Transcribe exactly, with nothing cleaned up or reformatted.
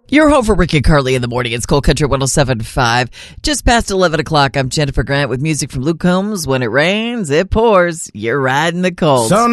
You're home for Rick and Carly in the morning. It's Cold Country one oh seven point five. Just past eleven o'clock. I'm Jennifer Grant with music from Luke Combs. When it rains, it pours. You're riding the cold. So